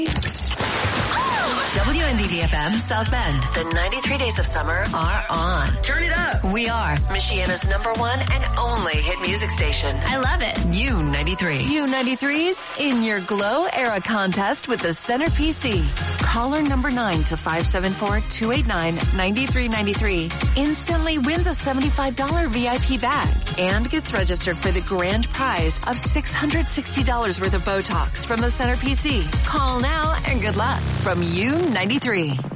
WNDV-FM South Bend. The 93 days of summer are on. Turn it up. We are Michiana's #1 and only hit music station. I love it. U93. U93's In Your Glow Era contest with the Center PC. Caller number 9 to 574-289-9393 instantly wins a $75 VIP bag and gets registered for the grand prize of $660 worth of Botox from the Center PC. Call now and good luck from U93.